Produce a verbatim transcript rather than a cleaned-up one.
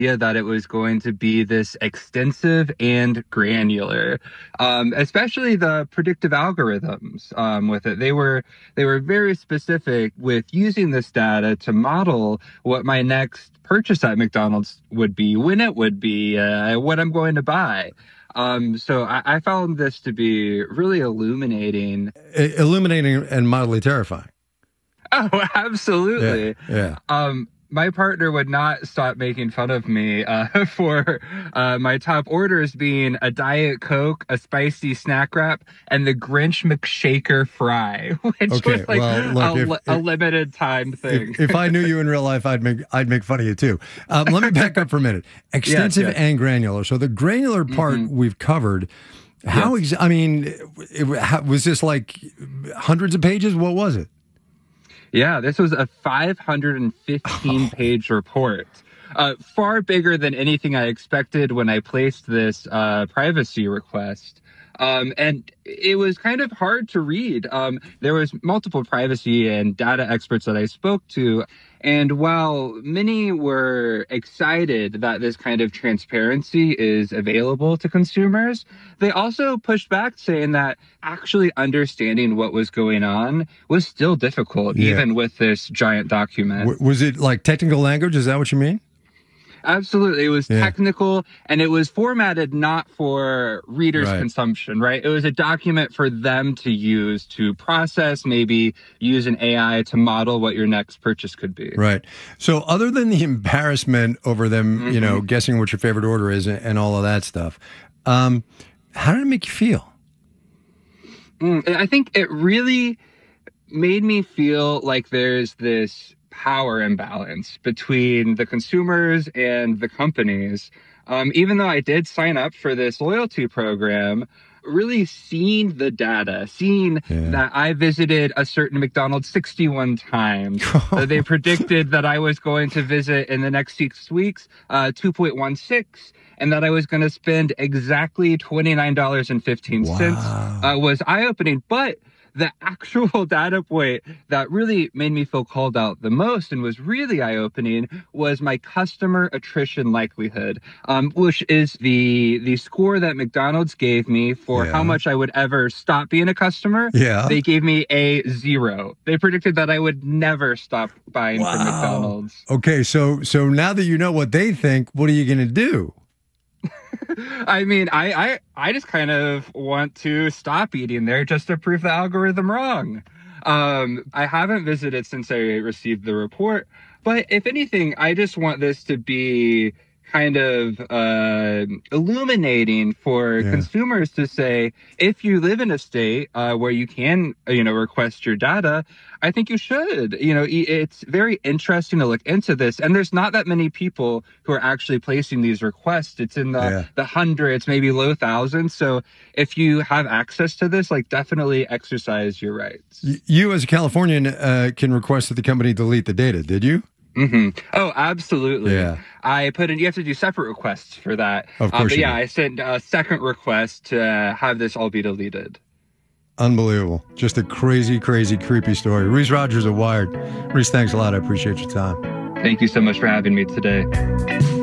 idea that it was going to be this extensive and granular, um, especially the predictive algorithms um, with it. They were they were very specific with using this data to model what my next purchase at McDonald's would be, when it would be, uh, what I'm going to buy. Um, so I, I found this to be really illuminating. I- illuminating and mildly terrifying. Oh, absolutely. Yeah. yeah. Um, my partner would not stop making fun of me uh, for uh, my top orders being a Diet Coke, a spicy snack wrap, and the Grinch McShaker fry, which okay, was like well, look, a, if, li- a limited time thing. If, if I knew you in real life, I'd make I'd make fun of you too. Um, let me back up for a minute. Extensive yes, yes. and granular. So the granular part mm-hmm. we've covered. How? Yes. Ex- I mean, it, how, was this like hundreds of pages? What was it? Yeah, this was a five hundred fifteen page report. Uh, far bigger than anything I expected when I placed this uh, privacy request. Um, and it was kind of hard to read. Um, there was multiple privacy and data experts that I spoke to. And while many were excited that this kind of transparency is available to consumers, they also pushed back saying that actually understanding what was going on was still difficult, yeah. even with this giant document. W- was it like technical language? Is that what you mean? Absolutely. It was yeah. technical, and it was formatted not for readers' right. consumption, right? It was a document for them to use to process, maybe use an A I to model what your next purchase could be. Right. So other than the embarrassment over them, mm-hmm. you know, guessing what your favorite order is and all of that stuff, um, how did it make you feel? Mm, I think it really made me feel like there's this power imbalance between the consumers and the companies. Um, even though I did sign up for this loyalty program, really seeing the data, seeing yeah. that I visited a certain McDonald's sixty-one times, uh, they predicted that I was going to visit in the next six weeks, uh, two point one six, and that I was going to spend exactly twenty-nine dollars and fifteen cents wow. uh, was eye-opening. But the actual data point that really made me feel called out the most and was really eye-opening was my customer attrition likelihood, um, which is the the score that McDonald's gave me for yeah. how much I would ever stop being a customer. Yeah. They gave me a zero. They predicted that I would never stop buying wow. from McDonald's. Okay, so so now that you know what they think, what are you going to do? I mean, I, I, I just kind of want to stop eating there just to prove the algorithm wrong. Um, I haven't visited since I received the report, but if anything, I just want this to be kind of uh, illuminating for yeah. consumers to say, if you live in a state uh, where you can, you know, request your data, I think you should. You know, it's very interesting to look into this. And there's not that many people who are actually placing these requests. It's in the, yeah. the hundreds, maybe low thousands. So if you have access to this, like definitely exercise your rights. You as a Californian uh, can request that the company delete the data. Did you? Mm-hmm. Oh, absolutely. Yeah. I put in, you have to do separate requests for that. Of course. Um, but you yeah, do. I sent a second request to uh, have this all be deleted. Unbelievable. Just a crazy, crazy, creepy story. Reese Rogers of Wired. Reese, thanks a lot. I appreciate your time. Thank you so much for having me today.